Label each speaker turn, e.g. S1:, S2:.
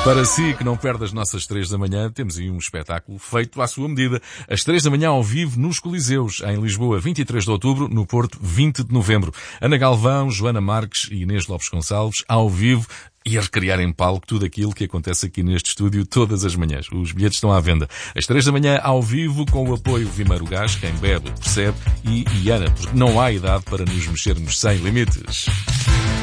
S1: Para si que não perde as nossas 3 da manhã, temos aí um espetáculo feito à sua medida. Às 3 da manhã ao vivo nos Coliseus, em Lisboa, 23 de outubro, no Porto, 20 de novembro. Ana Galvão, Joana Marques e Inês Lopes Gonçalves, ao vivo e a recriar em palco tudo aquilo que acontece aqui neste estúdio todas as manhãs. Os bilhetes estão à venda. Às 3 da manhã ao vivo, com o apoio Vimeiro Gás, quem bebe percebe, e Ana, porque não há idade para nos mexermos sem limites.